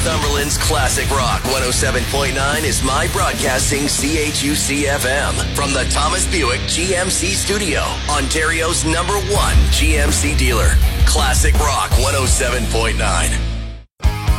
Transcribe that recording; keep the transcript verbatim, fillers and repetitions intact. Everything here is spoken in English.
Northumberland's Classic Rock one oh seven point nine is My Broadcasting C H U C F M from the Thomas Buick G M C studio, Ontario's number one G M C dealer. Classic Rock one oh seven point nine.